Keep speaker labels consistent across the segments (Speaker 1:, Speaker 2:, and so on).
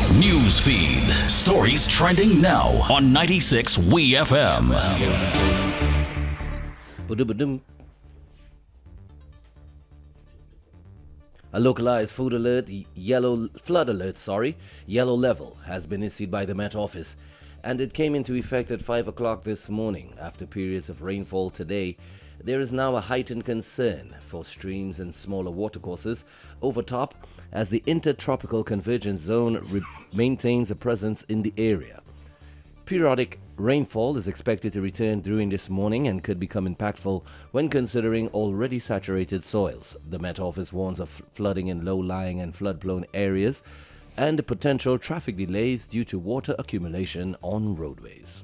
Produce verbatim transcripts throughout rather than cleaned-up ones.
Speaker 1: News feed. Stories trending now on ninety-six W E F M.
Speaker 2: A localized food alert, yellow flood alert, sorry, yellow level has been issued by the Met Office, and it came into effect at five o'clock this morning. After periods of rainfall today, there is now a heightened concern for streams and smaller watercourses overtop as the intertropical convergence zone re- maintains a presence in the area. Periodic rainfall is expected to return during this morning and could become impactful when considering already saturated soils. The Met Office warns of flooding in low-lying and flood-prone areas and potential traffic delays due to water accumulation on roadways.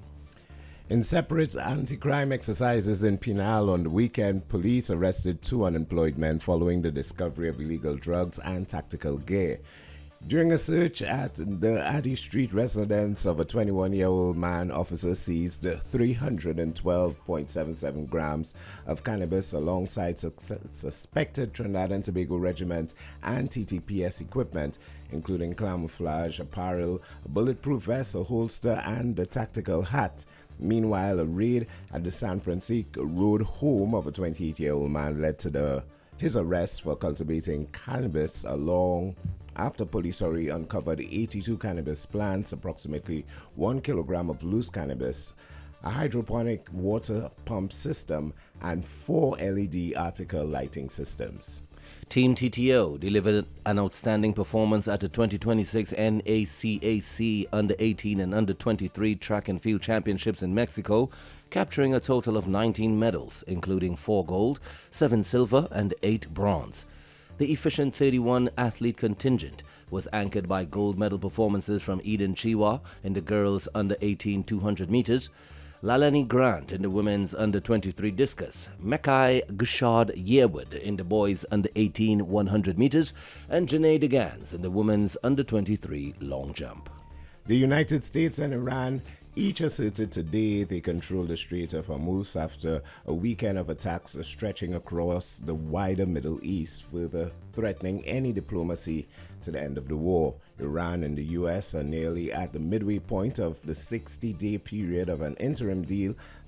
Speaker 3: In separate anti-crime exercises in Pinal on the weekend, police arrested two unemployed men following the discovery of illegal drugs and tactical gear. During a search at the Addy Street residence of a twenty-one-year-old man, officers seized three hundred twelve point seven seven grams of cannabis alongside suspected Trinidad and Tobago Regiment and T T P S equipment, including camouflage apparel, a bulletproof vest, a holster, and a tactical hat. Meanwhile, a raid at the San Francisco Road home of a twenty-eight-year-old man led to the, his arrest for cultivating cannabis along after police already uncovered eighty-two cannabis plants, approximately one kilogram of loose cannabis, a hydroponic water pump system, and four L E D article lighting systems.
Speaker 2: Team T T O delivered an outstanding performance at the twenty twenty-six N A C A C Under eighteen and Under twenty-three Track and Field Championships in Mexico, capturing a total of nineteen medals, including four gold, seven silver, and eight bronze. The efficient thirty-one athlete contingent was anchored by gold medal performances from Eden Chiwa in the girls' under eighteen two hundred meters, Lalani Grant in the women's under twenty-three discus, Mekai Gushard Yearwood in the boys' under eighteen one hundred meters, and Janae DeGans in the women's under twenty-three long jump.
Speaker 3: The United States and Iran each asserted today they control the Strait of Hormuz after a weekend of attacks stretching across the wider Middle East, further threatening any diplomacy to the end of the war. Iran and the U S are nearly at the midway point of the sixty-day period of an interim deal